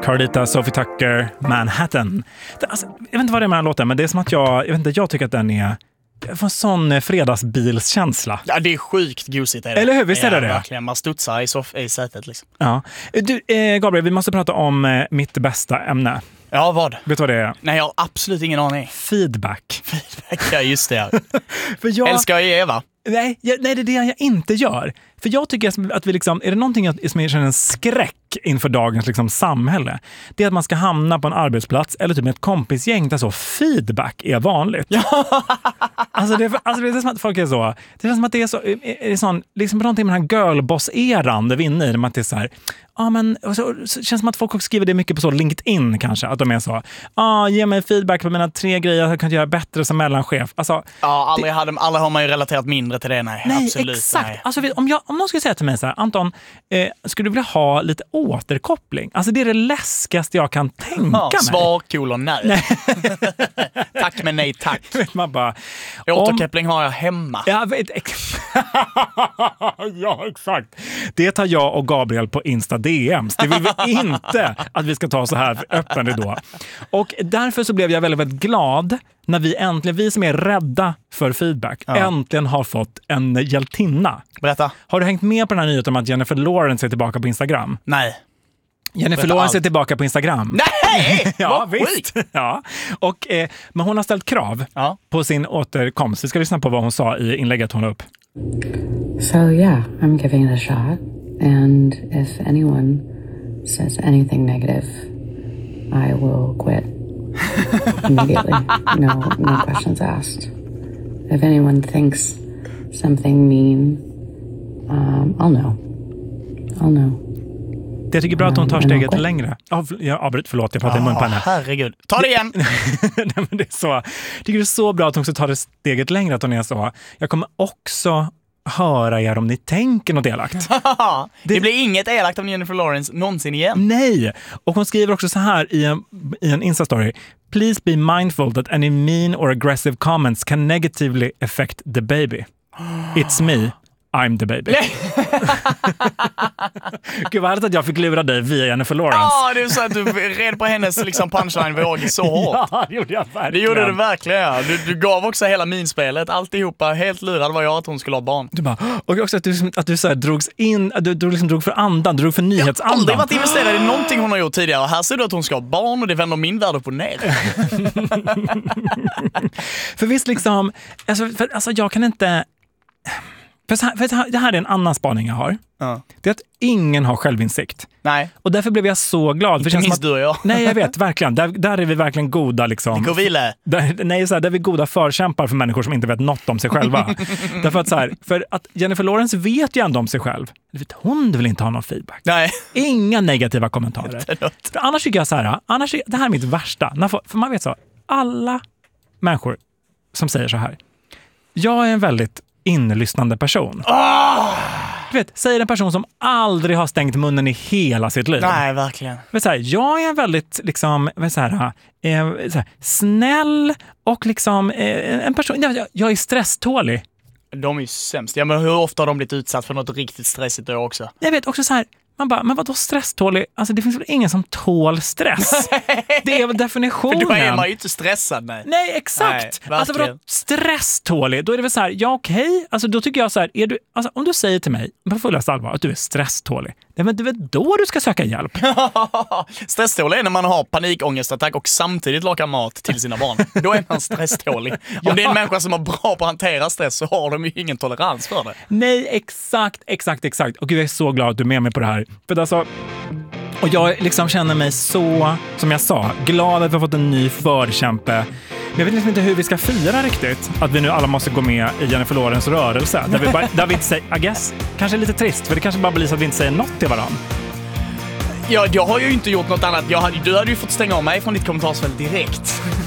Carlita, Sophie Tucker, Manhattan. Alltså, jag vet inte vad det är med den låten, men det är som att jag tycker att den är... Jag får en sån fredagsbilskänsla. Ja, det är sjukt gosigt. Är det? Eller hur? Visst är det? Verkligen. Man studsar i sätet liksom. Ja. Du, Gabriel, vi måste prata om mitt bästa ämne. Ja, vad? Vet du vad det är? Nej, jag har absolut ingen aning. Feedback. Ja, just det. För jag... Älskar jag ge, va? Nej, det är det jag inte gör. För jag tycker att vi liksom, är det någonting som jag känner en skräck inför dagens liksom samhälle, det är att man ska hamna på en arbetsplats eller typ med ett kompisgäng där så feedback är vanligt. Alltså det är som att folk är så. Det är som att det är så, är det sån, liksom på någonting med den här girlboss-eran det vinner, där man är så här, men så känns som att folk också skriver det mycket på så LinkedIn kanske, att de är så, ge mig feedback på mina 3 grejer jag kan göra bättre som mellanchef. Alltså, aldrig har man ju relaterat mindre till det, nej absolut. Exakt. Nej. Alltså, om någon skulle säga till mig så här, Anton, skulle du vilja ha lite återkoppling? Alltså det är det läskigaste jag kan tänka mig. Svar, nej. Tack men nej tack. Man bara, återkoppling har jag hemma. Jag vet, ja, exakt. Det tar jag och Gabriel på Insta DMs. Det vill vi inte att vi ska ta så här öppen då. Och därför så blev jag väldigt, väldigt glad när vi som är rädda för feedback, äntligen har fått en hjältinna. Berätta. Har du hängt med på den här nyheten om att Jennifer Lawrence är tillbaka på Instagram? Nej. Jennifer Lawrence är tillbaka på Instagram. Nej! Ja, visst. Ja. Och, men hon har ställt krav på sin återkomst. Vi ska lyssna på vad hon sa i inlägget hon la upp. So yeah, I'm giving it a shot. And if anyone says anything negative, I will quit immediately. No questions asked. If anyone thinks something mean, I'll know. Jag tycker bra att hon tar steget längre. Jag avbryter, förlåt, jag pratar i mun på henne. Herregud. Ta det igen! Nej, men det är så. Jag tycker det är så bra att hon också tar det steget längre, att hon är så. Jag kommer också höra er om ni tänker något elakt. Det blir inget elakt av Jennifer Lawrence någonsin igen. Nej! Och hon skriver också så här i en Insta-story. Please be mindful that any mean or aggressive comments can negatively affect the baby. It's me. I'm the baby. Gud, vad härligt att jag fick lura dig via Jennifer Lawrence. Ja, det är så att du red på hennes liksom punchline-våg så hårt. Ja, det gjorde jag verkligen. Det gjorde du verkligen, ja. Du gav också hela minspelet, alltihopa. Helt lurad var jag att hon skulle ha barn. Du bara, och också att du så här drogs in, du liksom drog för andan, drog för nyhetsandan. Jag har aldrig varit investerad i någonting hon har gjort tidigare. Och här ser du att hon ska ha barn och det vänder min värld upp och ner. För visst liksom, alltså jag kan inte... För det här är en annan spaning jag har. Det är att ingen har självinsikt. Nej. Och därför blev jag så glad. Inte minst du och jag. Nej, jag vet, verkligen. Där är vi verkligen goda liksom. Det går vila. Där är vi goda förkämpar för människor som inte vet något om sig själva. Därför att för att Jennifer Lawrence vet ju ändå om sig själv. Hon vill inte ha någon feedback. Nej. Inga negativa kommentarer. För annars tycker jag så här, det här är mitt värsta. För man vet så, alla människor som säger så här. Jag är en väldigt inlyssnande person. Du vet, säger en person som aldrig har stängt munnen i hela sitt liv. Nej, verkligen. Jag är en väldigt liksom, snäll och liksom en person, jag är stresstålig. De är ju sämst. Ja, men hur ofta har de blivit utsatt för något riktigt stressigt då också? Jag vet också så här, man bara, men vadå stresstålig? Alltså det finns väl ingen som tål stress? Det är väl definitionen. För då är man ju inte stressad, nej. Nej, exakt. Nej, alltså vadå stresstålig? Då är det väl så här, ja okej. Alltså då tycker jag så här, om du säger till mig på fullaste allvar att du är stresstålig, det är väl då du ska söka hjälp. Stresstålig är när man har panikångestattack och samtidigt lakar mat till sina barn. Då är man stresstålig. Om det är en människa som är bra på att hantera stress så har de ju ingen tolerans för det. Nej, exakt. Och jag är så glad att du är med mig på det här. För alltså, och jag liksom känner mig så, som jag sa, glad att vi har fått en ny förkämpe. Men jag vet liksom inte hur vi ska fira riktigt att vi nu alla måste gå med i Jennifer Lawrence rörelse. Där vi inte säger, I guess, kanske lite trist, för det kanske bara blir så att vi inte säger något till varandra. Ja, jag har ju inte gjort något annat. Du hade ju fått stänga av mig från ditt kommentarsfält direkt.